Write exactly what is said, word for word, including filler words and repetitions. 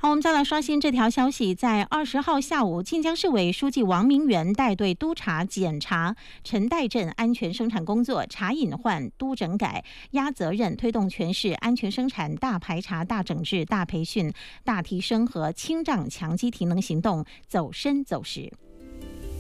好，我们再来刷新这条消息。在二十号下午，庆江市委书记王明元带队督查检查陈代镇安全生产工作，查隐患、督整改、压责任，推动全市安全生产大排查、大整治、大培训、大提升和清障强基提能行动走深走实。